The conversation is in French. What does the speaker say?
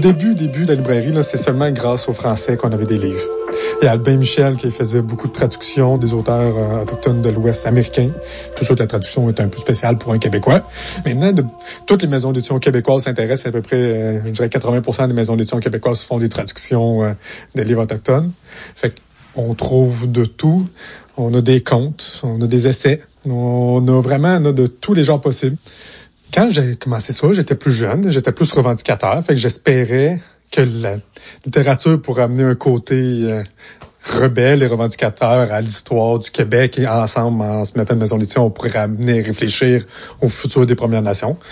début de la librairie, là, c'est seulement grâce aux Français qu'on avait des livres. Il y a Albin Michel qui faisait beaucoup de traductions des auteurs autochtones de l'Ouest américain. Tout sûr que la traduction est un peu spéciale pour un Québécois. Maintenant, toutes les maisons d'édition québécoises s'intéressent à peu près, je dirais 80% des maisons d'édition québécoises font des traductions des livres autochtones. Fait qu'on trouve de tout. On a des contes, on a des essais. On a de tous les genres possibles. Quand j'ai commencé ça, j'étais plus jeune, j'étais plus revendicateur. Fait que j'espérais que la littérature pourrait amener un côté rebelle et revendicateur à l'histoire du Québec, et ensemble, en se mettant une maison d'édition, on pourrait amener réfléchir au futur des Premières Nations.